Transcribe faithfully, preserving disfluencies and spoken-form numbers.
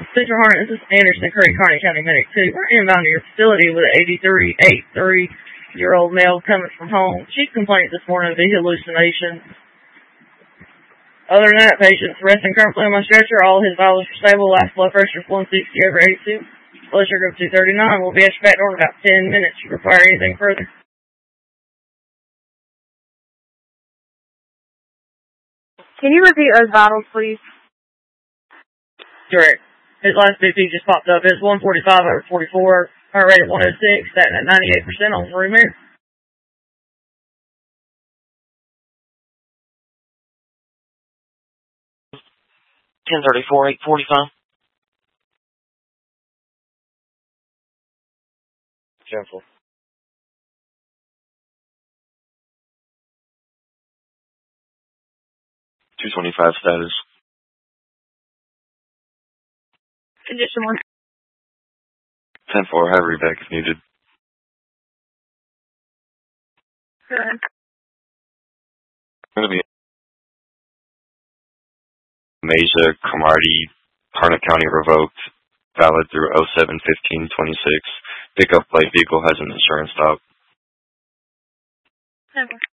Central Harnett, this is Anderson, Curry, Kearney County Medic two. We're inbound to your facility with an eighty-three, eighty-three-year-old male coming from home. Chief complaint this morning of the hallucinations. Other than that, patient's resting comfortably on my stretcher. All his vitals are stable. Last blood pressure is one sixty over eighty-two. Blood sugar of two thirty-nine. We'll be at your back door in about ten minutes. You require anything further? Can you repeat those vitals, please? Correct. His last B P just popped up. It's one forty-five over forty-four. Heart rate at one oh six. Sat at ninety-eight percent on the room air. ten thirty-four, eight forty-five. Careful. two twenty-five status. Condition one. ten four, have reback if needed. Good. Going to be Mesa, Cromartie, Harnett County revoked, valid through oh seven fifteen twenty-six. Pickup light vehicle has an insurance stop. Okay.